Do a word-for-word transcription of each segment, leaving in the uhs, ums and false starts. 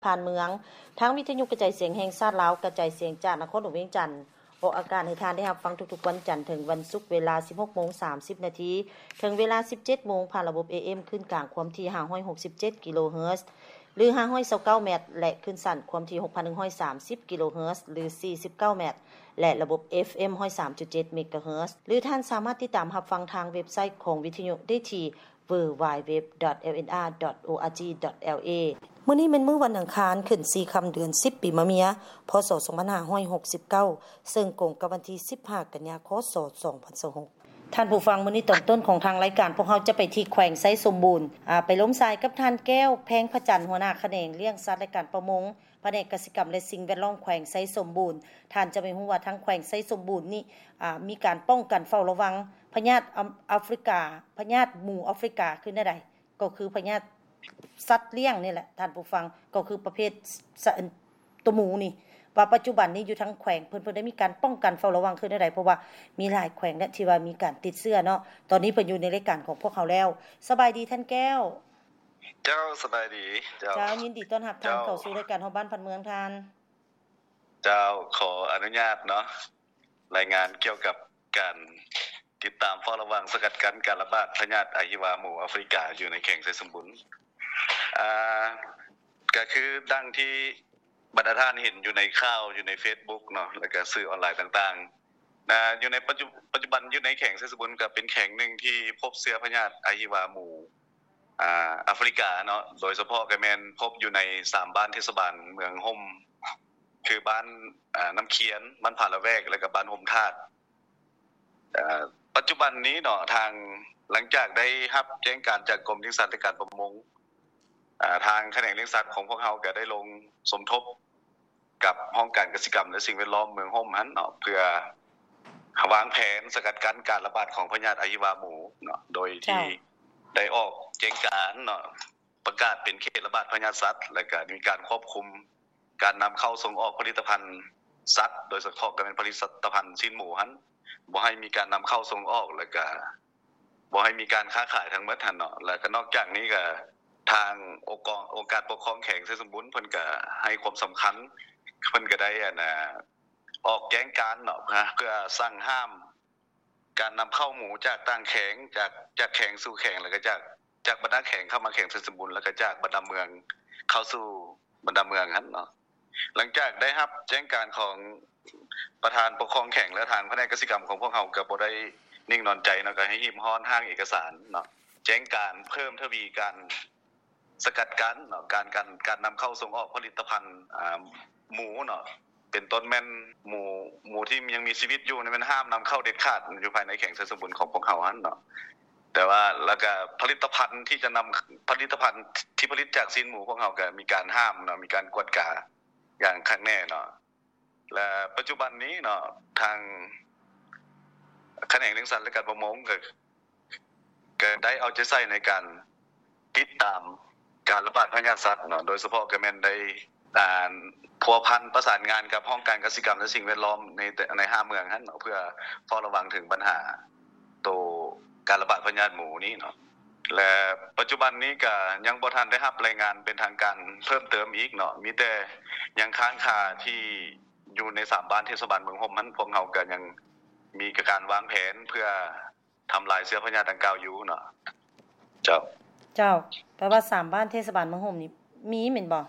ผ่านเมืองทั้งวิทยุกระจายเสียงแห่งชาติลาวกระจายเสียงจากนครหลวงเวียงจันทน์ออกอากาศให้ทานได้รับฟังทุกๆวันจันทร์ถึงวันศุกร์เวลา สิบหกโมงสามสิบ นาทีถึงเวลา สิบเจ็ดโมงผ่านระบบ เอ เอ็ม ขึ้นกลางความถี่ห้าร้อยหกสิบเจ็ดกิโลเฮิรตซ์หรือห้าร้อยยี่สิบเก้าเมตรและขึ้นสั้นความถี่ หกพันหนึ่งร้อยสามสิบกิโลเฮิรตซ์หรือสี่สิบเก้าเมตรและระบบ เอฟ เอ็ม หนึ่งร้อยสามจุดเจ็ด เมกะเฮิรตซ์หรือท่านสามารถติดตามรับฟังทางเว็บไซต์ของวิทยุได้ที่ ดับเบิลยู ดับเบิลยู ดับเบิลยู ดอท แอล เอ็น อาร์ ดอท โอ อาร์ จี ดอท แอล เอ มื้อนี้เป็นมื้อวันอังคารขึ้นสี่ค่ำเดือนสิบปีมะเมียพ.ศ. สองพันห้าร้อยหกสิบเก้าซึ่งตรงกับวันที่สิบห้ากันยายน ค.ศ. สองพันยี่สิบหกท่านผู้ฟังมื้อนี้ตอนต้นของทางรายการพวกเราจะไปที่แขวงไซสมบูรณ์อ่าไปล้มทรายกับท่านแก้วแพงพระจันทร์หัวหน้าแขนงเลี้ยงสัตว์และการประมงแผนกกสิกรรมและสิ่งแวดล้อมแขวงไซสมบูรณ์ท่านจะไปฮู้ว่าทางแขวงไซสมบูรณ์นี่อ่ามีการป้องกันเฝ้าระวังพยาธิแอฟริกาพยาธิหมู่แอฟริกาคือได้ก็คือพยาธิสัตว์เลี้ยงนี่แหละท่านผู้ฟังก็คือประเภทตัวหมูนี่ว่าปัจจุบันนี้อยู่ทั้งแขวงเพิ่นเพิ่นได้มีการป้องกันเฝ้าระวังคือได้เพราะว่ามีหลายแขวงและที่ว่ามีการติดเชื้อเนาะตอนนี้เพิ่นอยู่ในรายการของพวกเขาแล้วสบายดีท่านแก้วเจ้าสบายดีเจ้าเจ้ายินดีต้อนรับท่านเข้าสู่รายการเฮาบ้านพันเมืองท่านเจ้าขออนุญาตเนาะรายงานเกี่ยวกับการติดตามเฝ้าระวังสกัดกั้นการระบาดพยาธิอหิวาหมู่แอฟริกาอยู่ในแขวงไซสมบูรณ์อ่าก็คือดังที่บรรดาท่านเห็นอยู่ในข่าวอยู่ใน Facebook เนาะแล้วก็สื่อออนไลน์ต่างๆนะอยู่ในปัจจุปัจจุบันอยู่ในแขวงไซสมบูรณ์ก็เป็นแขวงนึงที่พบเชื้อพยาธิอหิวาหมู่อ่าแอฟริกาเนาะโดยเฉพาะก็แม่นพบอยู่ในสามบ้านเทศบาลเมืองห่มคือบ้านอ่าน้ำเคียนบ้านผาละแวกแล้วก็บ้านห่มธาตุอ่าปัจจุบันนี้เนาะทางหลังจากได้รับแจ้งการจากกรมเลี้ยงสัตว์และการประมงอ่าทางแขนงเลี้ยงสัตว์ของพวกเฮาก็ได้ลงสมทบกับห้องการเกษตรกรรมและสิ่งแวดล้อมเมืองห่มหั้นเนาะเพื่อวางแผนสกัดกั้นการระบาดของพยาธิอหิวาหมูเนาะโดยที่ได้ออกแจ้งการเนาะประกาศเป็นเขตระบาดพยาธิสัตว์และก็มีการควบคุมการนำเข้าส่งออกผลิตภัณฑ์สัตว์โดยเฉพาะก็เป็นผลิตภัณฑ์ชิ้นหมูหั้นบ่ให้มีการนำเข้าส่งออกแล้วก็บ่ให้มีการค้าขายทั้งหมดหั่นเนาะแล้วก็นอกจากนี้ก็ทางองค์กรองค์การปกครองแขวงไซสมบูรณ์เพิ่นก็ให้ความสำคัญเพิ่นก็ได้อ่ะนะออกแจ้งการเนาะเพื่อสั่งห้ามการนำเข้าหมูจากต่างแขวงจากจากแขวงสู่แขวงแล้วก็จากจากบรรดาแขวงเข้ามาแขวงไซสมบูรณ์แล้วก็จากบรรดาเมืองเข้าสู่บรรดาเมืองหั่นเนาะหลังจากได้รับแจ้งการของประธานปกครองแขวงและทางแผนกกสิกรรมของพวกเฮาก็บ่ได้นิ่งนอนใจเนาะก็ให้หิมฮ้อนทางเอกสารเนาะแจ้งการเพิ่มทวีการสกัดกั้นเนาะการการการนำเข้าส่งออกผลิตภัณฑ์อ่าหมูเนาะเป็นต้นแม่นหมูหมูที่ยังมีชีวิตอยู่นี่มันห้ามนำเข้าเด็ดขาดอยู่ภายในแขวงไซสมบูรณ์ของพวกเฮาหั่นเนาะแต่ว่าแล้วก็ผลิตภัณฑ์ที่จะนำผลิตภัณฑ์ที่ผลิตจากสิ้นหมูพวกเฮาก็มีการห้ามเนาะมีการกวดกาอย่างคักแน่เนาะและปัจจุบันนี้เนาะทางแขนงเลี้ยงสัตว์และการประมงก็ก็ได้เอาใจใส่ในการติดตามการระบาดพยาธิสัตว์เนาะโดยเฉพาะก็แม่นได้อ่าพัวพันประสานงานกับห้องการเกษตรกรรมและสิ่งแวดล้อมในในห้าเมืองนั้นเนาะเพื่อเฝ้าระวังถึงปัญหาตัวการระบาดพยาธิหมูนี้เนาะและปัจจุบันนี้ก็ยังบ่ทันได้รับรายงานเป็นทางการเพิ่มเติมอีกเนาะมีแต่ยังค้างคาที่อยู่ในสามบ้านเทศบาลเมืองห่มนั้นพวกเฮาก็ยังมีการวางแผนเพื่อทำลายเชื้อพยาธิดังกล่าวอยู่เนาะเจ้าเจ้าแปลว่าสามบ้านเทศบาลเมืองห่มนี่มีแม่นบ่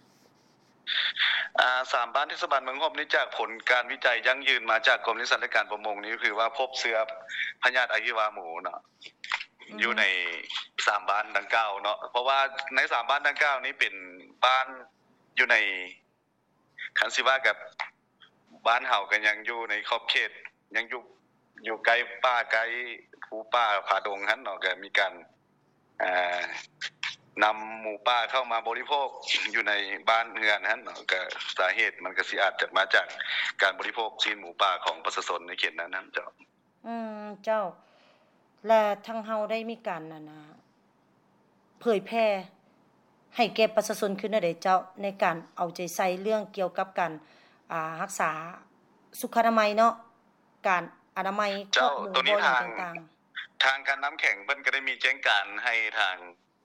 อ่าสามบ้านเทศบาลเมืองห่มนี่จากผลการวิจัยยั่งยืนมาจากกรมเลี้ยงสัตว์และการประมงนี่คือว่าพบเชื้อพยาธิอหิวาหมูเนาะอยู่ในสามบ้านดังกล่าวเนาะเพราะว่าในสามบ้านดังกล่าวนี้เป็นบ้านอยู่ในคันสิว่ากับบ้านเฮาก็ยังอยู่ในขอบเขตยังอยู่อยู่ใกล้ป่าใกล้ภูป่าผาดงหั่นเนาะก็มีการอ่านำหมูป่าเข้ามาบริโภคอยู่ในบ้านเรือนนั้นเนาะก็สาเหตุมันก็สิอาจจะมาจากการบริโภคชิ้นหมูป่าของประชาชนในเขตนั้นนั้นเจ้าอืมเจ้าและทางเฮาได้มีการนั่นน่ะเผยแพร่ให้แก่ประชาชนขึ้นได้เจ้าในการเอาใจใส่เรื่องเกี่ยวกับการอ่ารักษาสุขอนามัยเนาะการอนามัยเจ้าตัวนี้ทางทางการน้ำแข็งเพิ่นก็ได้มีแจ้งการให้ทาง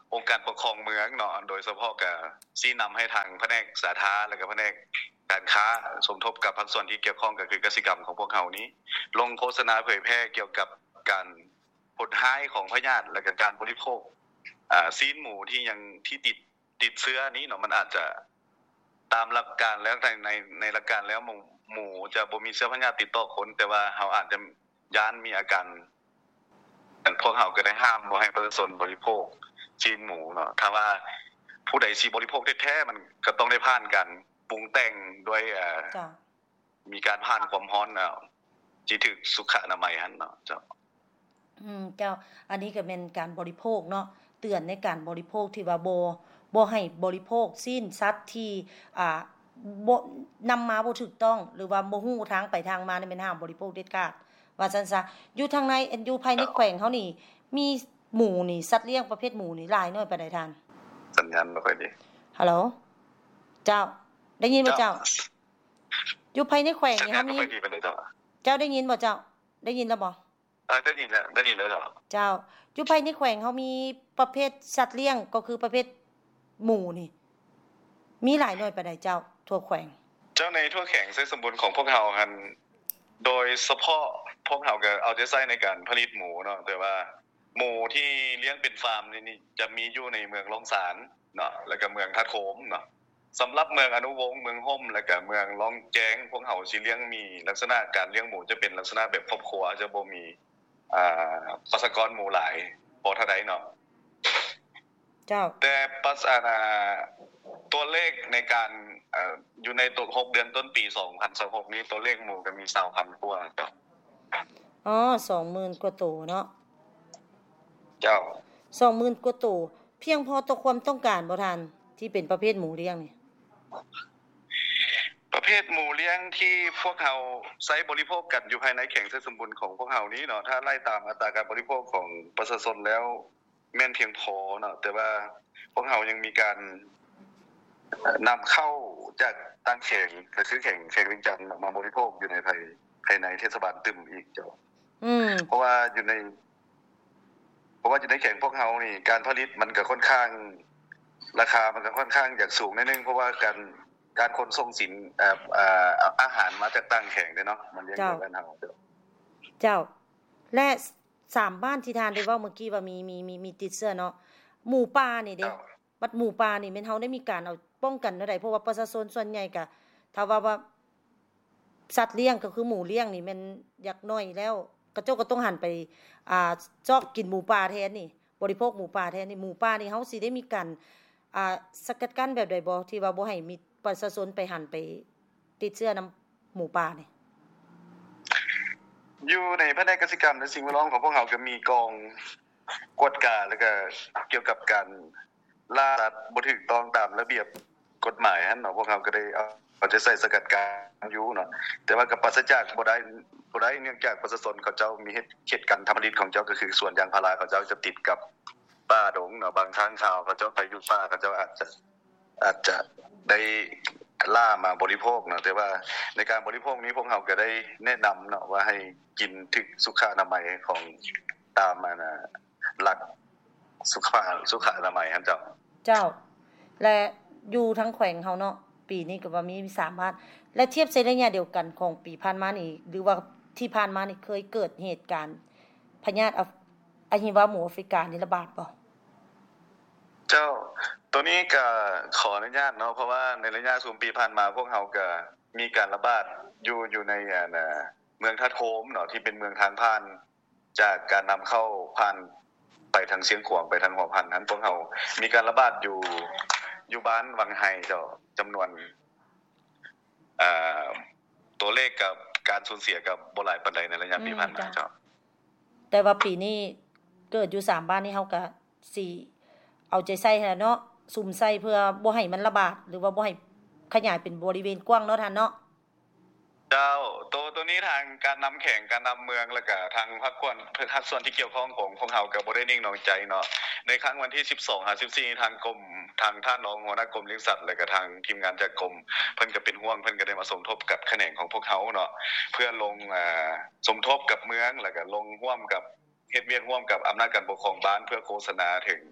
องค์การปกครองเมืองเนาะโดยเฉพาะก็ชี้นําให้ทางแผนกสาธารณะและก็แผนกการค้าสมทบกับภาคส่วนที่เกี่ยวข้องก็คือกสิกรรมของพวกเฮานี้ลงโฆษณาเผยแพร่เกี่ยวกับการผลร้ายของพยาธิและก็การบริโภคอ่าซีนหมูที่ยังที่ติดติดเชื้อนี้เนาะมันอาจจะตามหลักการแล้วในในในหลักการแล้วหมูหมูจะบ่มีเชื้อพยาธิติดต่อคนแต่ว่าเฮาอาจจะย้านมีอาการแต่พวกเฮาก็ได้ห้ามบ่ให้ประชาชนบริโภคซีนหมูเนาะถ้าว่าผู้ใดสิบริโภคแท้ๆมันก็ต้องได้ผ่านการปรุงแต่งด้วยเอ่อจ้ะมีการผ่านความร้อนแล้วสิถึกสุขอนามัยหั่นเนาะเจ้าอืมเจ้าอันนี้ก็เป็นการบริโภคเนาะเตือนในการบริโภคที่ว่าบ่บ่ให้บริโภคสิ้นสัตว์ที่อ่าบ่นำมาบ่ถูกต้องหรือว่าบ่ฮู้ทางไปทางมานี่แม่นห้ามบริโภคเด็ดขาดว่าซั่นซะอยู่ทางในอยู่ภายในแขวงเฮานี่มีหมูนี่สัตว์เลี้ยงประเภทหมูนี่หลายน้อยปานใดท่านสัญญาณบ่ค่อยดีฮัลโหลเจ้าได้ยินบ่เจ้าอยู่ภายในแขวงนี่เฮามีเจ้าได้ยินบ่เจ้าได้ยินแล้วบ่อ่าได้ยินแล้วได้ยินแล้วเจ้าอยู่ภายในแขวงเฮามีประเภทสัตว์เลี้ยงก็คือประเภทหมูนี่มีหลายหน่วยปานใดเจ้าทั่วแขวงเจ้าในทั่วแขวงไสสมบูรณ์ของพวกเฮาหั่นโดยเฉพาะพวกเฮาก็เอาใจใส่ในการผลิตหมูเนาะแต่ว่าหมูที่เลี้ยงเป็นฟาร์มนี่จะมีอยู่ในเมืองลงสารเนาะแล้วก็เมืองทัดโคมเนาะสำหรับเมืองอนุวงศ์เมืองห่มแล้วก็เมืองลองแจ้งพวกเฮาสิเลี้ยงมีลักษณะการเลี้ยงหมูจะเป็นลักษณะแบบครอบครัวจะบ่มีอ่าประชากรหมู่หลายบ่เท่าใดเนาะเจ้าแต่ปัสอาตัวเลขในการเอ่ออยู่ในตัวหกเดือนต้นปีสองพันยี่สิบหกนี้ตัวเลขหมู่ก็มี สองพัน กว่าเจ้าอ๋อ สองหมื่น กว่าโตเนาะเจ้าสองหมื่น กว่าโตเพียงพอต่อความต้องการบ่ทันที่เป็นประเภทหมูเลี้ยงนี่ประเภทหมูเลี้ยงที่พวกเฮาใช้บริโภคกันอยู่ภายในแขวงไสสมบูรณ์ของพวกเฮานี้เนาะถ้าไล่ตามอัตราการบริโภคของประชาชนแล้วแม่นเพียงพอเนาะแต่ว่าพวกเฮายังมีการนําเข้าจากต่างแขวงก็คือแขวงแขวงเวียงจันทน์มาบริโภคอยู่ในภายภายในเทศบาลตึมอีกเจ้าอืมเพราะว่าอยู่ในเพราะว่าอยู่ในแขวงพวกเฮานี่การผลิตมันก็ค่อนข้างราคามันก็ค่อนข้างอยากสูงนิดนึงเพราะว่าการการขนส่งสินเอ่อเอ่ออาหารมาจากต่างแขวงเด้เนาะมันยังอยู่บ้านเฮาเจ้าเจ้าและสามบ้านที่ทานได้เว้าเมื่อกี้ว่ามีมีมีมีติดเชื้อเนาะหมู่ป่านี่เด้บัดหมู่ป่านี่แม่นเฮาได้มีการเอาป้องกันเท่าใดเพราะว่าประชาชนส่วนใหญ่ก็ถ้าว่าว่าสัตว์เลี้ยงก็คือหมูเลี้ยงนี่แม่นอยากน้อยแล้วกระเจ้าก็ต้องหันไปอ่าจอกกินหมูป่าแทนนี่บริโภคหมูป่าแทนนี่หมูป่านี่เฮาสิได้มีการอ่าสกัดกั้นแบบใดบ่ที่ว่าบ่ให้มีประชาชนไปหันไปติดเชื้อนําหมูป่านี่อยู่ในแผนกกสิกรรมและสิ่งแวดล้อมของพวกเฮาก็มีกองกวดกาแล้วก็เกี่ยวกับการล่าสัตว์บ่ถูกต้องตามระเบียบกฎหมายหั่นเนาะพวกเฮาก็ได้เอาจะใส่สกัดการอยู่เนาะแต่ว่าก็ปราศจากบ่ได้บ่ได้เนื่องจากประชาชนเขาเจ้ามีเขตการทำผลิตของเจ้าก็คือสวนยางพาราเขาเจ้าจะติดกับป่าดงเนาะบางครั้งข่าวเขาเจ้าไปอยู่ป่าเขาเจ้าอาจจะอาจจะได้ล่ามาบริโภคเนาะแต่ว่าในการบริโภคนี้พวกเฮาก็ได้แนะนําเนาะว่าให้กินถึกสุขอนามัยของตามมานะหลักสุขภาพสุขอนามัยหั่นเจ้าเจ้าและอยู่ทั้งแขวงเฮาเนาะปีนี้ก็ว่ามีสามบ้านและเทียบใส่ระยะเดียวกันของปีผ่านมานี่หรือว่าที่ผ่านมานี่เคยเกิดเหตุการณ์พยาธิอะหิวาหมูแอฟริกานี่ระบาดบ่เจ้าตัวนี้ก็ขออนุญาตเนาะเพราะว่าในระยะสองปีผ่านมาพวกเฮาก็มีการระบาดอยู่อยู่ในอ่านะเมืองทัดโคมเนาะที่เป็นเมืองทางผ่านจากการนําเข้าผ่านไปทางเสียงขวางไปทางหัวพันนั้นพวกเฮามีการระบาดอยู่อยู่บ้านวังไห้เจ้าจํานวนอ่าตัวเลขกับการสูญเสียกับบ่หลายปานใดในระยะปีผ่านมาเจ้าแต่ว่าปีนี้เกิดอยู่สามบ้านนี้เฮาก็สิเอาใจใส่ให้เนาะซุ่มใส่เพื่อบ่ให้มันระบาดหรือว่าบ่ให้ขยายเป็นบริเวณกว้างเนาะท่านเนาะเจ้าตัวตัวนี้ทางการนําแข่งการนําเมืองแล้วก็ทางภาคส่วนภาคส่วนที่เกี่ยวข้องของของเฮาก็บ่ได้นิ่งนอนใจเนาะในครั้งวันที่สิบสอง สิบสี่ทางกรมทางท่านรองหัวหน้ากรมเลี้ยงสัตว์แล้วก็ทางทีมงานจากกรมเพิ่นก็เป็นห่วงเพิ่นก็ได้มาสมทบกับแขนงของพวกเฮาเนาะเพื่อลงอ่าสมทบกับเมืองแล้วก็ลงร่วมกับเฮ็ดเวียกร่วมกับอำนาจการปกครองบ้านเพื่อโฆษณาถึง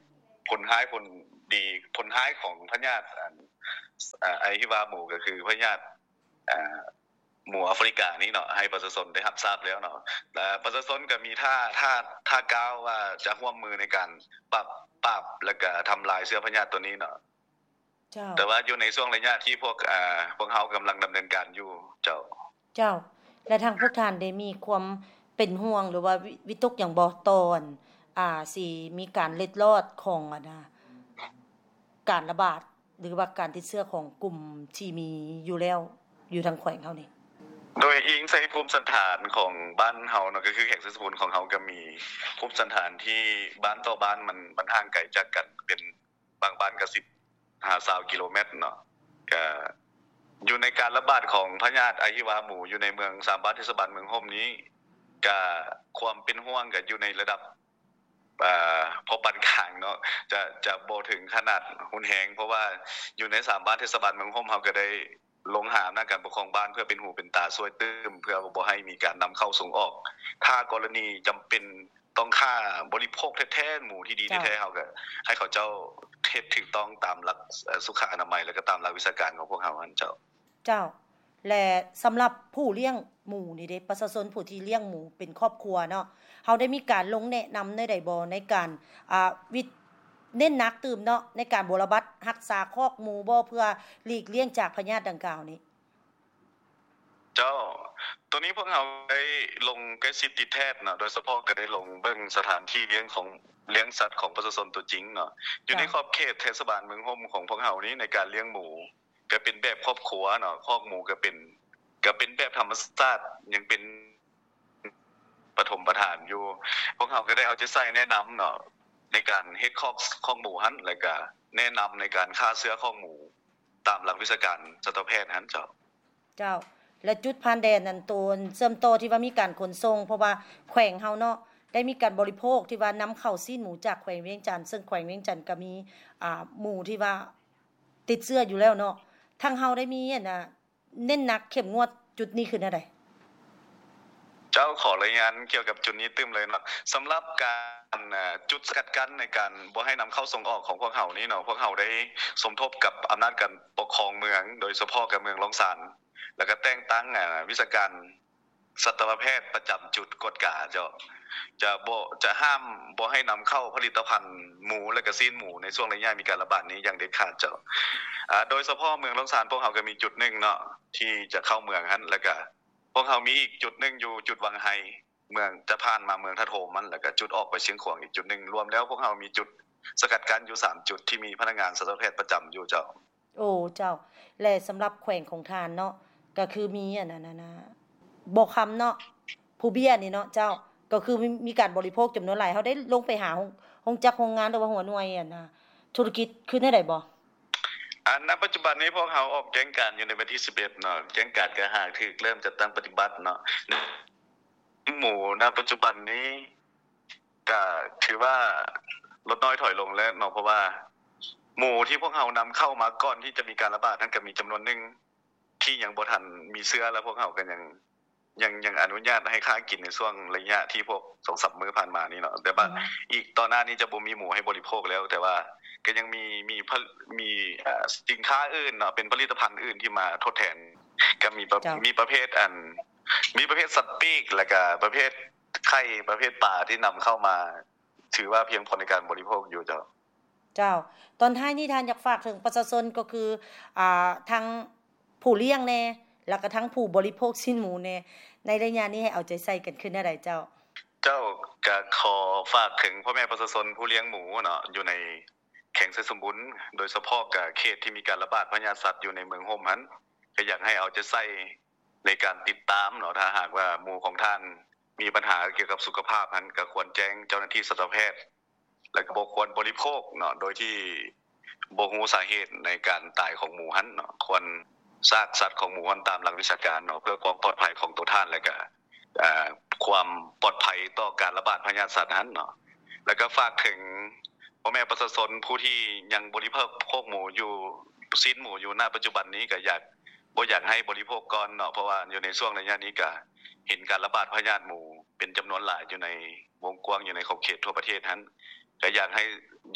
ผลร้ายผลดีผลร้ายของพยาธิอันอ่าไอฮิวาหมูก็คือพยาธิอ่าหมูแอฟริกานี้เนาะให้ประชาชนได้รับทราบแล้วเนาะและประชาชนก็มีท่าท่าท่าก้าวว่าจะร่วมมือในการปรับปราบแล้วก็ทำลายเชื้อพยาธิตัวนี้เนาะเจ้าแต่ว่าอยู่ในช่วงระยะที่พวกอ่าพวกเฮากำลังดำเนินการอยู่เจ้าเจ้าและทางพวกท่านได้มีความเป็นห่วงหรือว่าวิตกอย่างบ่ตอนอ่าสิมีการเล็ดลอดของอ่ะนะการระบาดหรือว่าการติดเชื้อของกลุ่มที่มีอยู่แล้วอยู่ทางแขวงเฮานี่โดยอิงใส่ภูมิสันฐานของบ้านเฮาเนาะก็คือแขกสมุนของเฮาก็มีภูมิสันฐานที่บ้านต่อบ้านมันมันห่างไกลจากกันเป็นบางบ้านก็สิบ ห้าสิบกิโลเมตรเนาะก็อยู่ในการระบาดของพยาธิไอฮิวาหมูอยู่ในเมืองสามบ้านเทศบาลเมืองห่มนี้ก็ความเป็นห่วงก็อยู่ในระดับอ่าพอปานกลางเนาะจะจะบ่ถึงขนาดรุนแรงเพราะว่าอยู่ในสามบ้านเทศบาลเมืองห่มเฮาก็ได้ลงหาอำนาจการปกครองบ้านเพื่อเป็นหูเป็นตาช่วยตื้มเพื่อบ่ให้มีการนําเข้าส่งออกถ้ากรณีจําเป็นต้องค่าบริโภคแท้ๆหมูที่ดีแท้ๆเฮาก็ให้เขาเจ้าเฮ็ดถูกต้องตามหลักสุขอนามัยแล้วก็ตามหลักวิชาการของพวกเฮาอันเจ้าเจ้าและสำหรับผู้เลี้ยงหมูนี่เด้ประชาชนผู้ที่เลี้ยงหมูเป็นครอบครัวเนาะเฮาได้มีการลงแนะนําในใดบ่ในการอ่าวิเน้นหนักตื่มเนาะในการบรบัดรักษาคอกหมูบ่เพื่อหลีกเลี่ยงจากพยาธิดังกล่าวนี้เจ้าตัวนี้พวกเราได้ลงใกล้ชิดติดแทศเนาะโดยเฉพาะก็ได้ลงเบิ่งสถานที่เลี้ยงของเลี้ยงสัตว์ของประชาชนตัวจริงเนาะอยู่ในขอบเขตเทศบาลเมืองห่มของพวกเฮานี้ในการเลี้ยงหมูก็เป็นแบบครอบครัวเนาะคอกหมูก็เป็นก็เป็นแบบธรรมชาติยังเป็นปฐมประธานอยู่พวกเฮาก็ได้เอาใจใส่แนะนําเนาะในการเฮ็ดคอกคอกหมูหั่นแล้วก็แนะนําในการฆ่าเชื้อคอกหมูตามหลักวิชาการสัตวแพทย์หั่นเจ้าเจ้าและจุดผ่านแดนนั่นโตนเสริมโตที่ว่ามีการขนส่งเพราะว่าแขวงเฮาเนาะได้มีการบริโภคที่ว่านําเข้าซีนหมูจากแขวงเวียงจันทน์ซึ่งแขวงเวียงจันทน์ก็มีอ่าหมู่ที่ว่าติดเชื้ออยู่แล้วเนาะทางเฮาได้มีอันน่ะเน้นหนักเข้มงวดจุดนี้คือแนวใดเจ้าขอรายงานเกี่ยวกับจุดนี้ตึมเลยเนาะสําหรับการจุดสกัดกั้นในการบ่ให้นําเข้าส่งออกของพวกเฮานี่เนาะพวกเฮาได้สมทบกับอำนาจการปกครองเมืองโดยเฉพาะกับเมืองลองสานแล้วก็แต่งตั้งอ่าวิชาการสัตวแพทย์ประจําจุดกฎกาเจ้าจะบ่จะห้ามบ่ให้นําเข้าผลิตภัณฑ์หมูและก็ซีนหมูในช่วงระยะมีการระบาดนี้อย่างเด็ดขาดเจ้าอ่าโดยเฉพาะเมืองลองสานพวกเฮาก็มีจุดนึงเนาะที่จะเข้าเมืองหั่นแล้วก็พวกเฮามีอีกจุดนึงอยู่จุดวังไฮเมืองจะผ่านมาเมืองทะโถมมันแล้วก็จุดออกไปเชียงขวางอีกจุดนึงรวมแล้วพวกเฮามีจุดสกัดกั้นอยู่สามจุดที่มีพนักงานสัตวแพทย์ประจําอยู่เจ้าโอ้เจ้าและสําหรับแขวงของทานเนาะก็คือมีอันนั้นน่ะบ่คําเนาะผู้เบี้ยนี่เนาะเจ้าก็คือมีการบริโภคจํานวนหลายเฮาได้ลงไปหาโรงจักโรงงานหรือว่าหัวหน่วยอันน่ะธุรกิจคือได้บ่อันณปัจจุบันนี้พวกเฮาออกแจ้งการอยู่ในวันที่สิบเอ็ดเนาะแจ้งการก็หากถึกเริ่มจะตั้งปฏิบัติเนาะหมูณปัจจุบันนี้ก็ถือว่าลดน้อยถอยลงแล้วเนาะเพราะว่าหมูที่พวกเฮานําเข้ามาก่อนที่จะมีการระบาดนั้นก็มีจํานวนนึงที่ยังบ่ทันมีเชื้อแล้วพวกเฮาก็ยังยังยังอนุญาตให้ค้ากินในช่วงระยะที่พวก สองถึงสาม มื้อผ่านมานี้เนาะแต่ว่าอีกตอนหน้านี้จะบ่มีหมูให้บริโภคแล้วแต่ว่าก็ยังมีมีมีเอ่อสินค้าอื่นเนาะเป็นผลิตภัณฑ์อื่นที่มาทดแทนก็มีมีประเภทอันมีประเภทสัตว์ปีกแล้วก็ประเภทไข่ประเภทปลาที่นําเข้ามาถือว่าเพียงพอในการบริโภคอยู่เจ้าเจ้าตอนท้ายนี้ท่านอยากฝากถึงประชาชนก็คืออ่าทั้งผู้เลี้ยงแน่แล้วก็ทั้งผู้บริโภคชิ้นหมูแน่ในระยะนี้ให้เอาใจใส่กันขึ้นได้ใดเจ้าเจ้าก็ขอฝากถึงพ่อแม่ประชาชนผู้เลี้ยงหมูเนาะอยู่ในแข่งไสสมบุญโดยเฉพาะกับเขตที่มีการระบาดพยาธิสัตว์อยู่ในเมืองห่มหันก็อยากให้เอาใจใส่ในการติดตามเนาะถ้าหากว่าหมูของท่านมีปัญหาเกี่ยวกับสุขภาพนั้นก็ควรแจ้งเจ้าหน้าที่สัตวแพทย์และก็บ่ควรบริโภคเนาะโดยที่บ่ฮู้สาเหตุในการตายของหมูหันเนาะควรซากสัตว์ของหมูหันตามหลักวิชาการเนาะเพื่อความปลอดภัยของตัวท่านและก็อ่าความปลอดภัยต่อการระบาดพยาธิสัตว์นั้นเนาะแล้วก็ฝากถึงพ่อแม่ประชาชนผู้ที่ยังบริโภคพวกหมูอยู่ซีนหมูอยู่ณปัจจุบันนี้ก็อยากบ่อยากให้บริโภคก่อนเนาะเพราะว่าอยู่ในช่วงระยะนี้ก็เห็นการระบาดพยาธิหมูเป็นจํานวนหลายอยู่ในวงกว้างอยู่ในขอบเขตทั่วประเทศนั้นก็อยากให้หยุด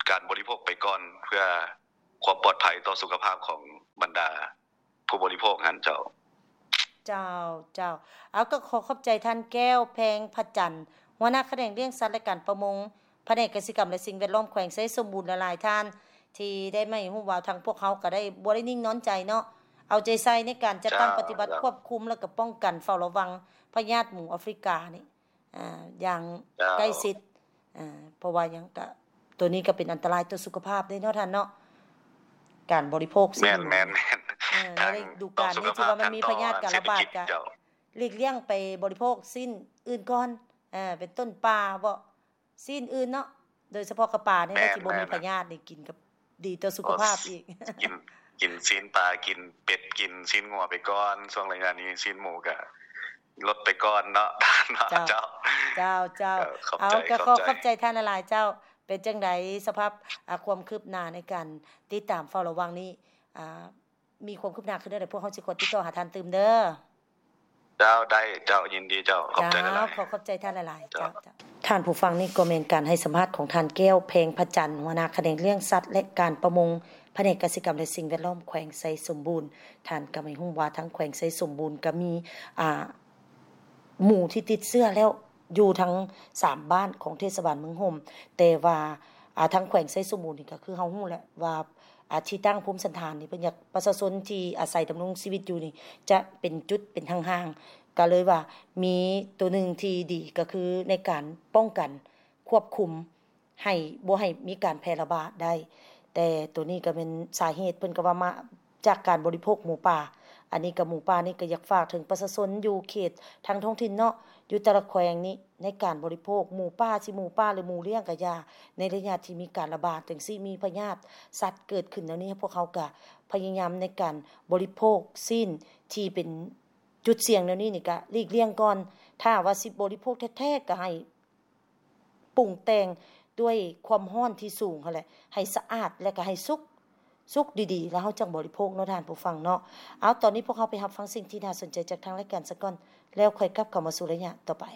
การบริโภคไปก่อนเพื่อความปลอดภัยต่อสุขภาพของบรรดาผู้บริโภคนั้นเจ้าเจ้าเจ้าเอาก็ขอขอบใจท่านแก้วแพงพระจันทร์หัวหน้าแขนงเลี้ยงสัตว์และการประมงแผนกเกษตรกรรมและสิ่งแวดล้อมแขวงไสสมบูรณ์หลายๆท่านที่ได้มาฮู้ว่าทางพวกเขาก็ได้บ่ได้นิ่งนอนใจเนาะเอาใจใส่ในการจัดตั้งปฏิบัติควบคุมและก็ป้องกันเฝ้าระวังพยาธิหมูแอฟริกานี่อ่าอย่างใกล้ชิดอ่าเพราะว่าหยังก็ตัวนี้ก็เป็นอันตรายต่อสุขภาพด้วยเนาะท่านเนาะการบริโภคสิ่งแม่นๆเออได้ดูการนี้ที่ว่ามันมีพยาธิการระบาดก็หลีกเลี่ยงไปบริโภคสิ่งอื่นก่อนเอ่อเป็นต้นปลาบ่สิ่งอื่นเนาะโดยเฉพาะกระปานี่นะที่บ่มีพยาธินี่กินกับดีต่อสุขภาพอีกกินกินชิ้นปลากินเป็ดกินชิ้นงัวไปก่อนช่วงระยะนี้ชิ้นหมูก็ลดไปก่อนเนาะเจ้าเจ้าเจ้าเอาก็ขอขอบใจท่านหลายๆเจ้าเป็นจังได๋สภาพความคืบหน้าในการติดตามเฝ้าระวังนี้อ่ามีความคืบหน้าขึ้นได้พวกเฮาสิกดติดต่อหาท่านตืมเด้อเจ้าได้เจ้ายินดีเจ้าขอบใจหลายๆขอขอบใจท่านหลายๆเจ้าท่านผู้ฟังนี่ก็แม่นการให้สัมภาษณ์ของท่านแก้วเพลงพระจันทร์หัวหน้าแขนงเลี้ยงสัตว์และการประมงแผนกเกษตรกรรมและสิ่งแวดล้อมแขวงไสสมบูรณ์ท่านก็ไม่ฮู้ว่าทั้งแขวงไสสมบูรณ์ก็มีอ่าหมู่ที่ติดเชื้อแล้วอยู่ทั้งสามบ้านของเทศบาลเมืองห่มแต่ว่าอ่าทั้งแขวงไสสมบูรณ์นี่ก็คือเฮาฮู้แหละว่าอาที่ตั้งภูมิสันฐานนี่เพิ่นอยากประชาชนที่อาศัยดำรงชีวิตอยู่นี่จะเป็นจุดเป็นห่างๆก็เลยว่ามีตัวหนึ่งที่ดีก็คือในการป้องกันควบคุมให้บ่ให้มีการแพร่ระบาดได้แต่ตัวนี้ก็เป็นสาเหตุเพิ่นก็ว่ามาจากการบริโภคหมูป่าอันนี้ก็หมูป่านี่ก็อยากฝากถึงประชาชนอยู่เขตทางท้องถิ่นเนาะอยู่แต่ละแขวงนี้ในการบริโภคหมูป่าสิหมูป่าหรือหมูเลี้ยงก็อย่าในระยะที่มีการระบาดจังซี่มีพยาธิสัตว์เกิดขึ้นแล้วนี้พวกเขาก็พยายามในการบริโภคสิ่งที่เป็นจุดเสี่ยงแล้วนี้นี่ก็หลีกเลี่ยงก่อนถ้าว่าสิบริโภคแท้ๆก็ให้ปรุงแต่งด้วยความร้อนที่สูงหั่นแหละให้สะอาดและก็ให้สุกสุกดีๆแล้วเฮาจังบริโภคเนาะท่านผู้ฟังเนาะเอาตอนนี้พวกเฮาไปรับฟังสิ่งที่น่าสนใจจากทางรายการซะก่อนแล้วค่อยกลับเข้ามาสู่ระยะต่อไป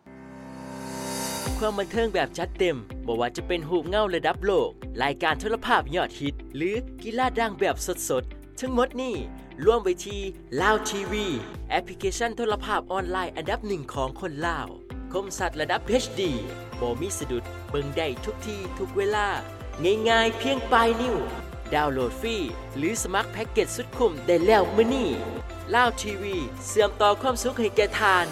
ความบันเทิงแบบจัดเต็มบ่ว่าจะเป็นรูปเงาระดับโลกรายการโทรภาพยอดฮิตหรือกีฬาดังแบบสดๆทั้งหมดนี้รวมไว้ที่ Lao ที วี แอปพลิเคชันโทรภาพออนไลน์อันดับหนึ่งของคนลาวคมสัตว์ระดับ เอช ดี บ่มีสะดุดเบิ่งได้ทุกที่ทุกเวลาง่ายๆเพียงปลายนิ้วดาวน์โหลดฟรีหรือสมัครแพ็กเกจสุดคุ้มได้แล้วมื้อนี้ Lao ที วี เชื่อมต่อความสุขให้แก่ทาน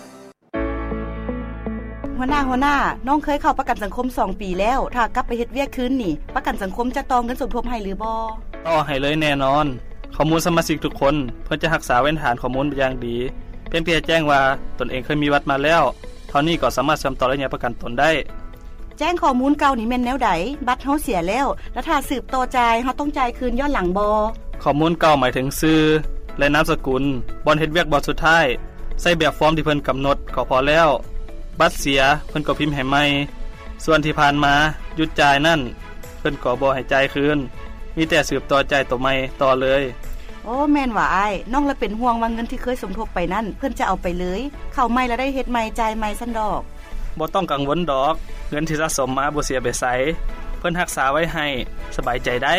หัวหน้าหัวหน้าน้องเคยเข้าประกันสังคมสองปีแล้วถ้ากลับไปเฮ็ดเวียกคืนนี่ประกันสังคมจะต่อเงินสมทบให้หรือบ่ต่อให้เลยแน่นอนข้อมูลสมาชิกทุกคนเพื่อจะรักษาเว้นฐานข้อมูลอย่างดีเพียงเพียงแจ้งว่าตนเองเคยมีวัดมาแล้วเท่านี้ก็สามารถเชื่อมต่อระยะประกันตนได้แจ้งข้อมูลเก่านี่แม่นแนวใดบัตรเฮาเสียแล้วแล้วถ้าสืบต่อจ่ายเฮาต้องจ่ายคืนย้อนหลังบ่ข้อมูลเก่าหมายถึงชื่อและนามสกุลบ่อนเฮ็ดเวียกบ่สุดท้ายใส่แบบฟอร์มที่เพิ่นกำหนดก็พอแล้วบัตรเสียเพิ่นก็พิมพ์ให้ใหม่ส่วนที่ผ่านมาหยุดจ่ายนั่นเพิ่นก็บ่ให้จ่ายคืนมีแต่สืบต่อจ่ายตัวใหม่ต่อเลยโอ้แม่นว่าอ้ายน้องละเป็นห่วงว่าเงินที่เคยสมทบไปนั่นเพิ่นจะเอาไปเลยเข้าใหม่แล้วได้เฮ็ดใหม่จ่ายใหม่ซั่นดอกบ่ต้องกังวลดอกเงินที่สะสมมาบ่เสียไปไสเพิ่นรักษาไว้ให้สบายใจได้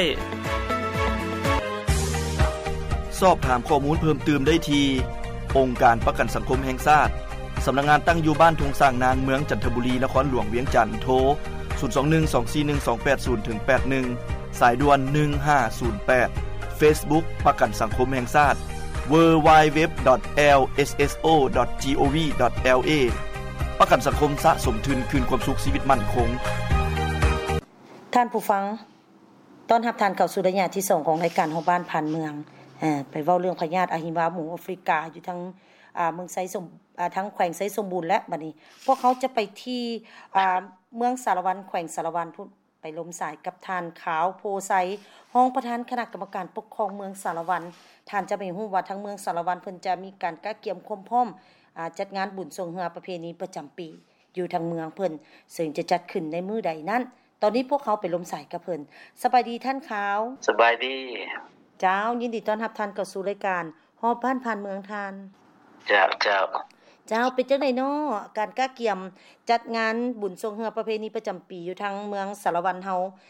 สอบถามข้อมูลเพิ่มเติมได้ที่องค์การประกันสังคมแห่งชาติสำนักงานตั้งอยู่บ้านทุ่งสร้างนางเมืองจันทบุรีนครหลวงเวียงจันทน์โทรศูนย์ สอง หนึ่ง สอง สี่ หนึ่ง สอง แปด ศูนย์ แปด หนึ่ง สายด่วนหนึ่งห้าศูนย์แปด Facebook ประกันสังคมแห่งชาติ ดับเบิลยู ดับเบิลยู ดับเบิลยู ดอท แอล เอส เอส โอ ดอท จี โอ วี ดอท แอล เอ ประกันสังคมสะสมทุนคืนความสุขชีวิตมั่นคงท่านผู้ฟังต้อนรับท่านเข้าสู่ระยะที่สองของรายการเฮาบ้านผ่านเมืองเอ่อไปเว้าเรื่องพยาธิอะฮิวาหมูแอฟริกาอยู่ทั้งอ่าเมืองไสสมอ่าทั้งแขวงไสสมบูรณ์และบัดนี้พวกเขาจะไปที่อ่าเมืองสารวันแขวงสารวันพุ่นไปลมสายกับท่านขาวโพไซรองประธานคณะกรรมการปกครองเมืองสารวันท่านจะไม่ฮู้ว่าทั้งเมืองสารวันเพิ่นจะมีการกะเกียมความพร้อมอ่าจัดงานบุญส่งเฮือประเพณีประจำปีอยู่ทางเมืองเพิ่นซึ่งจะจัดขึ้นในมื้อใดนั้นตอนนี้พวกเขาไปลมสายกับเพิ่นสบายดีท่านขาวสบายดีเจ้ายินดีต้อนรับท่านเข้าสู่รายการฮอบ้านผ่านเมืองท่านเจ้าเจ้าเจ้าเป็นจังได๋น้อการกะเกียมจัดงานบุญส่งเฮือประเพณีประจำปีอยู่ทางเมืองสารวันเฮา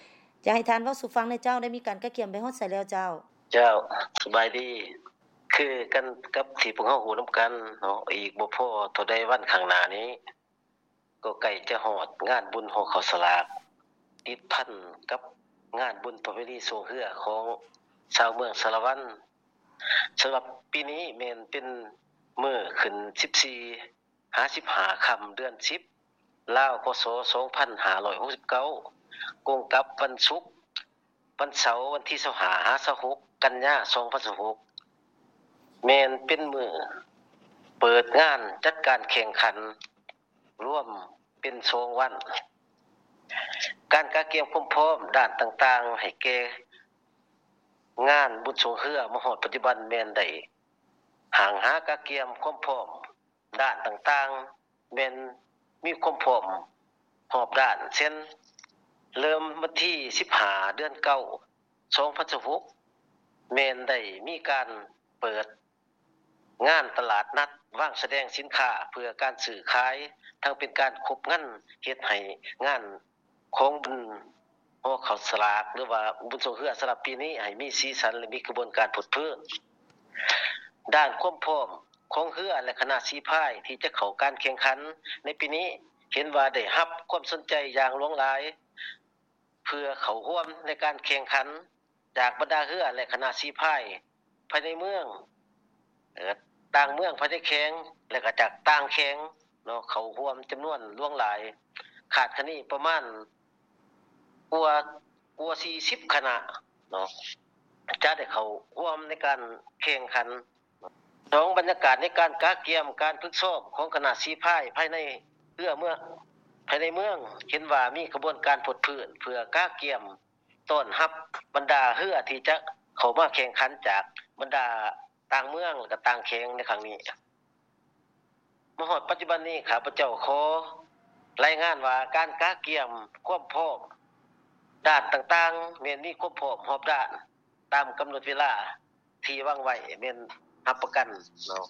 จะให้ทานเว้าสู่ฟังในเจ้าได้มีการกะเกียมไปฮอดใส่แล้วเจ้าเจ้าสบายดีคือกันกับที่พวกเฮาฮู้นํากันเนาะอีกบ่พอเท่าใดวันข้างหน้านี้ก็ใกล้จะฮอดงานบุญโฮข้าวสลากติดพันกับงานบุญประเพณีสงเฮือของชาวเมืองสารวันสําหรับปีนี้แม่นเป็นมื้อขึ้นสิบสี่ ห้าสิบห้าค่ำเดือนสิบลาวพ.ศ. สองพันห้าร้อยหกสิบเก้ากงกับวันศุกร์วันเสาร์วันที่ยี่สิบห้า ห้าสิบหกกันยายนสองพันสิบหกแม่นเป็นมื้อเปิดงานจัดการแข่งขันร่วมเป็นสองวันการกะเกียมความพร้อมด้านต่างๆให้แก่งานบุญสงเฮือมหอดปัจจุบันแม่นได้ห่างหากะเกียมความพร้อมด้านต่างๆแม่นมีความพร้อมรอบด้านเช่นเริ่มวันที่สิบห้าเดือนเก้า สองพันสิบหกแม่นได้มีการเปิดงานตลาดนัดวางแสดงสินค้าเพื่อการซื้อขายทั้งเป็นการคบงันเฮ็ดให้งานของบุญโฮข้าวสลากหรือว่าบุญสงเฮือสำหรับปีนี้ให้มีสีสันและมีกระบวนการผุดพื้นด้านความพร้อมของเรือและคณะสีพายที่จะเข้าการแข่งขันในปีนี้เห็นว่าได้รับความสนใจอย่างหลวงหลายเพื่อเข้าร่วมในการแข่งขันจากบรรดาเรือและคณะสีพายภายในเมืองเอ่อต่างเมืองภายในแข่งและก็จากต่างแข่งเนาะเข้าร่วมจํานวนหลวงหลายคาดคะเนประมาณกว่ากว่าสี่สิบคณะเนาะจะได้เข้าร่วมในการแข่งขันสองบรรยากาศในการกะเกียมการฝึกซ้อมของคณะสีพายภายในเรือเมื่อภายในเมืองเห็นว่ามีกระบวนการผดพื้นเพื่อกะเกียมต้อนรับบรรดาเรือที่จะเข้ามาแข่งขันจากบรรดาต่างเมืองและก็ต่างแข่งในครั้งนี้มหอดปัจจุบันนี้ข้าพเจ้าขอรายงานว่าการกะเกียมความพร้อมด้านต่างๆแม่นมีความพร้อมรอบด้านตามกำหนดเวลาที่วางไว้แม่นรับประกันเนาะ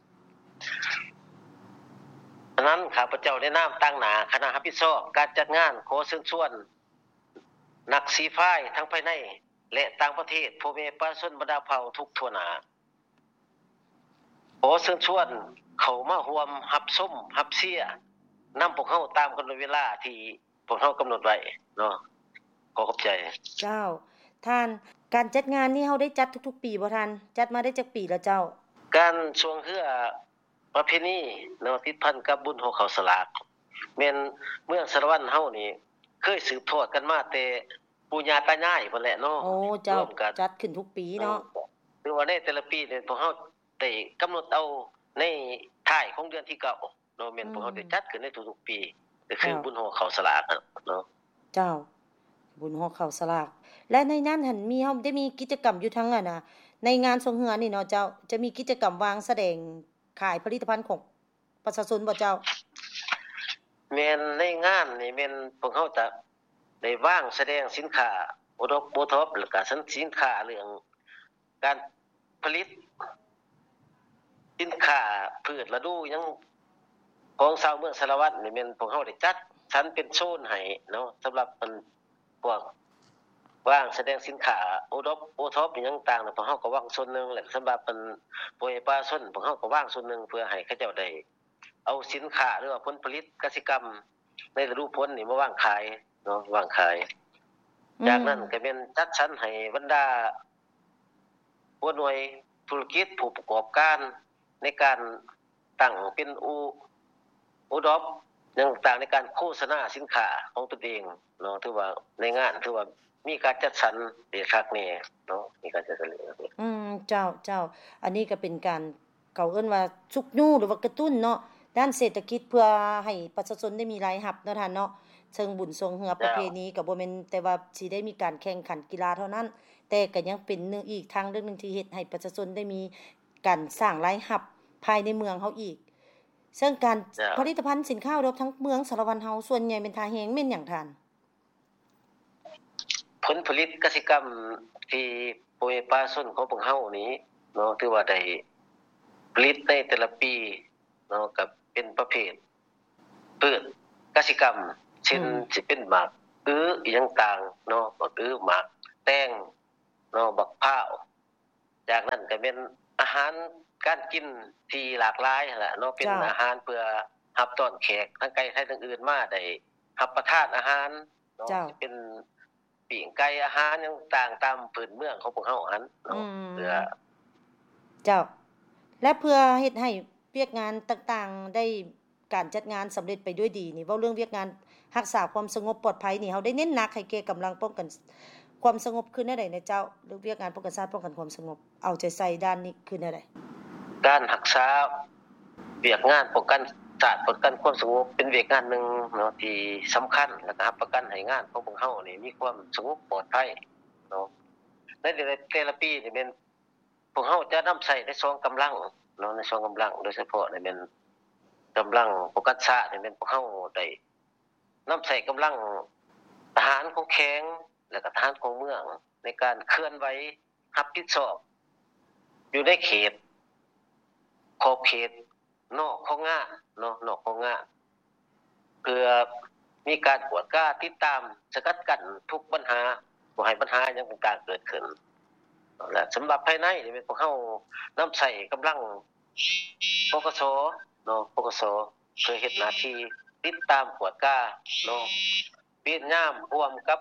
ฉะนั้นข้าพเจ้าได้นามตั้งหน้าคณะรับผิดชอบการจัดงานขอเชิญชวนนักสีพายทั้งภายในและต่างประเทศพ่อแม่ประชาชนบรรดาเผ่าทุกทั่วหน้าขอเชิญชวนเข้ามาร่วมรับชมรับเชียร์นำพวกเฮาตามกำหนดเวลาที่พวกเฮากำหนดไว้เนาะขอขอบใจเจ้าท่านการจัดงานนี้เฮาได้จัดทุกๆปีบ่ท่านจัดมาได้จักปีแล้วเจ้าการสวงเฮือประเพณีเนาะติดพันกับบุญโฮข้าวสลากแม่นเมืองสารวันเฮานี่เคยสืบทอดกันมาแต่ปู่ย่าตายายพุ่นแหละเนาะโอ้เจ้าจัดขึ้นทุกปีเนาะคือว่าในแต่ละปีเนี่ยพวกเฮาได้กำหนดเอาในท้ายของเดือนที่เก้าเนาะแม่นพวกเฮาได้จัดขึ้นในทุกๆปีก็คือบุญโฮข้าวสลากเนาะเจ้าบุญโฮข้าวสลากและในนั้นหั่นมีเฮาได้มีกิจกรรมอยู่ทั้งอ่ะนะในงานสงเฮือนี่เนาะเจ้าจะมีกิจกรรมวางแสดงขายผลิตภัณฑ์ของประชาชนบ่เจ้าแม่นในงานนี่แม่นพวกเฮาจะได้วางแสดงสินค้าโอท็อปโอท็อปแล้วก็สินค้าเรื่องการผลิตสินค้าพืชฤดูหยังของชาวเมืองสารวัตรนี่แม่นพวกเฮาได้จัดสรรเป็นโซนให้เนาะสำหรับเพิ่นพวกวางแสดงสินค้าโอท็อปโอท็อปหยังต่างๆพวกเฮาก็วางส่วนนึงแล้วสำหรับเพิ่นพ่อแม่ประชาชนพวกเฮาก็วางส่วนนึงเพื่อให้เขาเจ้าได้เอาสินค้าหรือว่าผลผลิตกสิกรรมในฤดูฝนนี่มาวางขายเนาะวางขายจากนั้นก็เป็นจัดสรรให้บรรดาผู้หน่วยธุรกิจผู้ประกอบการในการตั้งเป็นอูอูดอปต่างๆในการโฆษณาสินค้าของตนเองเนาะถือว่าในงานถือว่ามีการจัดสรรได้คักแน่เนาะมีการจัดสรรอืมเจ้าเจ้าอันนี้ก็เป็นการเขาเอิ้นว่าชุกยูหรือว่ากระตุ้นเนาะด้านเศรษฐกิจเพื่อให้ประชาชนได้มีรายรับเนาะท่านเนาะเชิงบุญทรงเฮือประเพณีก็บ่แม่นแต่ว่าสิได้มีการแข่งขันกีฬาเท่านั้นแต่ก็ยังเป็นนึงอีกทางเรื่องนึงที่เฮ็ดให้ประชาชนได้มีการสร้างรายรับภายในเมืองเฮาอีกซึ่งการผลิตภัณฑ์สินค้ารบทั้งเมืองสารวันเฮาส่วนใหญ่เป็นทาแฮงแม่นหยังท่านผลผลิตกสิกรรมที่พ่อแม่ประชาชนของพวกเฮานี้เนาะถือว่าได้ผลิตในแต่ละปีเนาะก็เป็นประเภทพืชกสิกรรมเช่นสิเป็นหมากอื้ออีหยังต่างเนาะบักอื้อหมากแตงเนาะบักพร้าวจากนั้นก็เป็นอาหารการกินที่หลากหลายนั่นแหละเนาะเป็นอาหารเพื่อรับต้อนแขกทั้งไกลไทยทั้งอื่นมาได้รับประทานอาหารเนาะเป็นปิ้งไก่อาหารอย่างต่างตามพื้นเมืองของพวกเฮาอันเนาะเพื่อเจ้าและเพื่อเฮ็ดให้เวียกงานต่างๆได้การจัดงานสำเร็จไปด้วยดีนี่เว้าเรื่องเวียกงานรักษาความสงบปลอดภัยนี่เฮาได้เน้นหนักให้แก่กำลังป้องกันความสงบขึ้นได้ใดนะเจ้าหรือเวียกงานป้องกันชาติป้องกันความสงบเอาใจใส่ด้านนี้ขึ้นได้ใดการรักษาเวียกงานป้องกันชาติป้องกันความสงบเป็นเวียกงานนึงเนาะที่สำคัญและก็รับประกันให้งานของพวกเฮานี่มีความสงบปลอดภัยเนาะในแต่ละปีนี่เป็นพวกเฮาจะนำใช้ในสองกำลังเนาะในสองกำลังโดยเฉพาะนี่เป็นกำลังป้องกันชาตินี่เป็นพวกเฮาได้นำใช้กำลังทหารของแข็งและก็ทหารของเมืองในการเคลื่อนไหวรับผิดชอบอยู่ในเขตขอบเขตนอกของงานเนาะนอกของงานเพื่อมีการกวดกล้าติดตามสกัดกั้นทุกปัญหาบ่ให้ปัญหาหยังต่างๆเกิดขึ้นและสำหรับภายในนี่เป็นพวกเฮานำใช้กำลังปกสเนาะปกสเพื่อเฮ็ดหน้าที่ติดตามกวดกล้าเนาะเปลี่ยนยามร่วมกับ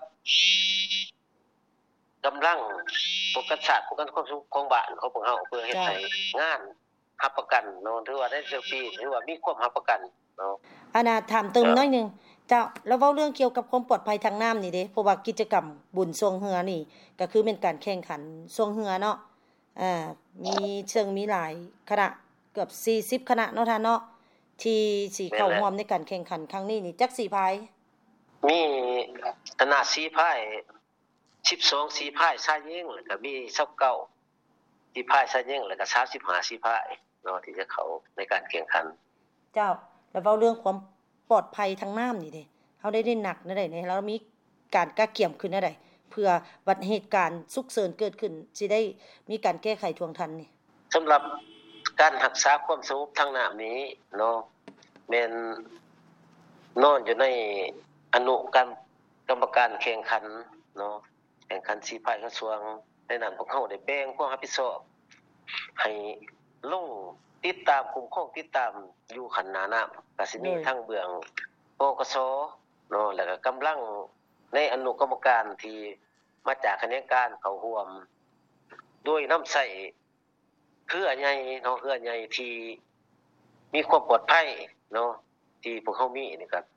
กำลังป้องกันชาติป้องกันความสุขของบ้านของพวกเฮาเพื่อเฮ็ดให้งานรับประกันเนาะถือว่าได้เจ้าปีถือว่ามีความรับประกันเนาะอันน่ะถามเติมน้อยนึงเจ้าแล้วเว้าเรื่องเกี่ยวกับความปลอดภัยทางน้ำนี่เด้เพราะว่ากิจกรรมบุญทรงเรือนี่ก็คือเป็นการแข่งขันทรงเรือเนาะอ่ามีเชิงมีหลายคณะเกือบสี่สิบคณะเนาะท่านเนาะที่สิเข้าร่วมในการแข่งขันครั้งนี้นี่จักสี่พายมีคณะสี่พายสิบสองสี่พายชายหญิงแล้วก็มียี่สิบเก้าสี่พายชายหญิงแล้วก็สามสิบห้าสี่พายเนาะที่จะเข้าในการแข่งขันเจ้าแล้วเว้าเรื่องความปลอดภัยทางน้ำนี่เด้เฮาได้ได้หนักนะได้เนี่ยแล้วมีการกะเกี่ยมขึ้นนะได้เพื่อบัดเหตุการณ์ฉุกเฉินเกิดขึ้นสิได้มีการแก้ไขทวงทันนี่สำหรับการรักษาความสงบทางน้ำนี้เนาะแม่นนอนอยู่ในอนุกรรมกรรมการแข่งขันเนาะแข่งขันสี่พายกระทรวงในนั้นพวกเฮาได้แบ่งความรับผิดชอบให้ลงติดตามคุ้มครองติดตามอยู่ขันหน้าน้ำก็สิมีทั้งเบื้องปกสเนาะแล้วก็กำลังในอนุกรรมการที่มาจากคณะการเข้าร่วมโดยนำใช้เครือใหญ่เนาะเครือใหญ่ที่มีความปลอดภัยเนาะที่พวกเฮามีนี่ก็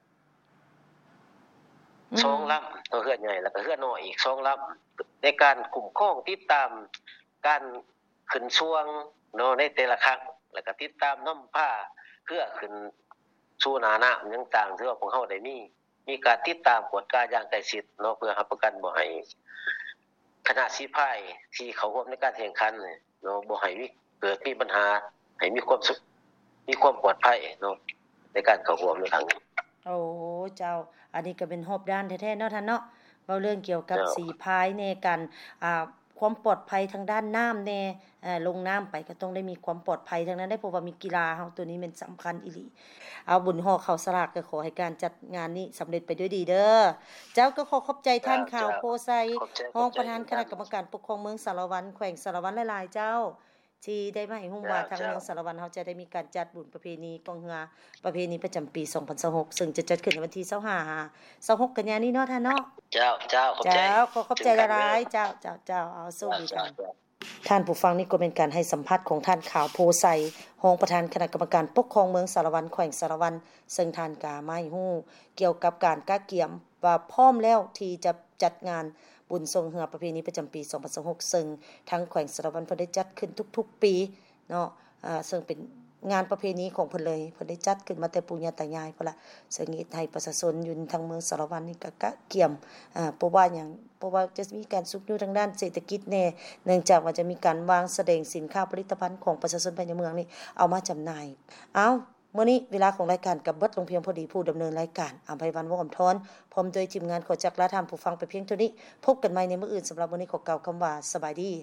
สองลำตัวเครือใหญ่แล้วก็เครือน้อยอีกสองลำในการคุ้มครองติดตามการขึ้นช่วงเนาะในแต่ละครั้งแล้วก็ติดตามนำผ้าเพื่อขึ้นสู่หน้าน้ำต่างๆที่ว่าพวกเฮาได้มีมีการติดตามกวดกาอย่างใกล้ชิดเนาะเพื่อรับประกันบ่ให้คณะสีพายที่เขาร่วมในการแข่งขันเนาะบ่ให้มีเกิดมีปัญหาให้มีความสุขมีความปลอดภัยเนาะในการเข้าร่วมในครั้งนี้โอ้เจ้าอันนี้ก็เป็นรอบด้านแท้ๆเนาะท่านเนาะเว้าเรื่องเกี่ยวกับสีพายในการอ่าความปลอดภัยทางด้านน้ำแน่เอ่อลงน้ำไปก็ต้องได้มีความปลอดภัยทั้งนั้นได้เพราะว่ามีกีฬาเฮาตัวนี้มันสำคัญอีหลีเอาบุญฮอเข้าสลากก็ขอให้การจัดงานนี้สำเร็จไปด้วยดีเด้อเจ้าก็ขอขอบใจท่านข่าวโพไซรองประธานคณะกรรมการปกครองเมืองสารวัตรแขวงสารวัตรหลายๆเจ้าที่ได้มาให้ฮู้ว่าทางเมืองสารวัตรเฮาจะได้มีการจัดบุญประเพณีกองเรือประเพณีประจำปีสองพันยี่สิบหกซึ่งจะจัดขึ้นในวันที่ยี่สิบห้า ยี่สิบหกกันยายนนี้เนาะท่านเนาะเจ้าเจ้าขอบใจเจ้าขอขอบใจหลายๆเจ้าเจ้าเจ้าเอาสวัสดีท่านท่านผู้ฟังนี่ก็เป็นการให้สัมภาษณ์ของท่านข่าวโพไซรองประธานคณะกรรมการปกครองเมืองสารวัตรแขวงสารวัตรซึ่งท่านก็มาให้ฮู้เกี่ยวกับการกะเกียมว่าพร้อมแล้วที่จะจัดงานบุญทรงเรือประเพณีประจำปีสองพันยี่สิบหกซึ่งทางแขวงสารวัตรเพิ่นได้จัดขึ้นทุกๆปีเนาะอ่าซึ่งเป็นงานประเพณีของเพิ่นเลยเพิ่นได้จัดขึ้นมาแต่ปู่ย่าตายายพุ่นล่ะซึ่งเฮ็ดให้ประชาชนอยู่ทางเมืองสารวัตรนี่ก็กะเกี่ยมอ่าเพราะว่าหยังเพราะว่าจะมีการสุขอยู่ทางด้านเศรษฐกิจแน่เนื่องจากว่าจะมีการวางแสดงสินค้าผลิตภัณฑ์ของประชาชนภายในเมืองนี่เอามาจำหน่ายเอ้ามื้อนี้เวลาของรายการก็เบิดลงเพียงพอดีผู้ดำเนินรายการอำไพวันวงศ์อำทรพร้อมโดยทีมงานขอจักลาท่านผู้ฟังไปเพียงเท่านี้พบกันใหม่ในมื้ออื่นสำหรับวันนี้ขอกล่าวคำว่าสบายดี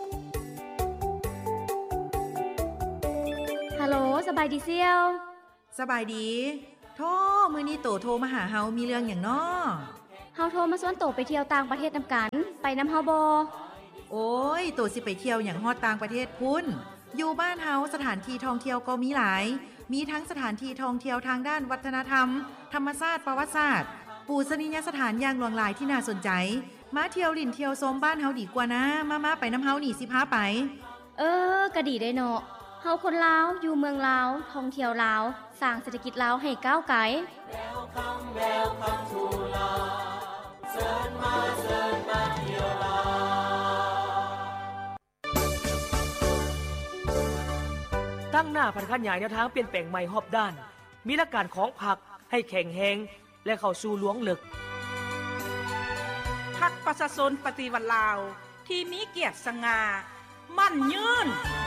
ฮัลโหลสบายดีเซียวสบายดีโทรมื้อนี้โตโทรมาหาเฮามีเรื่องหยังน้อเฮาโทรมาชวนโตไปเที่ยวต่างประเทศนำกันไปนำเฮาบ่โอ้ยโตสิไปเที่ยวหยังฮอดต่างประเทศพุ่นอยู่บ้านเฮาสถานที่ท่องเที่ยวก็มีหลายมีทั้งสถานที่ท่องเที่ยวทางด้านวัฒนธรรมธรรมชาติประวัติศาสตร์ปูชนียสถานอย่างหลวงหลายที่น่าสนใจมาเที่ยวลิ่นเที่ยวชมบ้านเฮาดีกว่านะมาๆไปนำเฮานี่สิพาไปเออก็ดีได้เนาะเฮาคนลาวอยู่เมืองลาวท่องเที่ยวลาวสร้างเศรษฐกิจลาวให้ก้าวไกลตั้งหน้าพันขยายแนวทางเปลี่ยนแปลงใหม่รอบด้านมีหลักการของพรรคให้แข็งแรงและเข้าสู่หลวงลึกพรรคประชาชนปฏิวัติลาวที่มีเกียรติสง่ามั่นยืน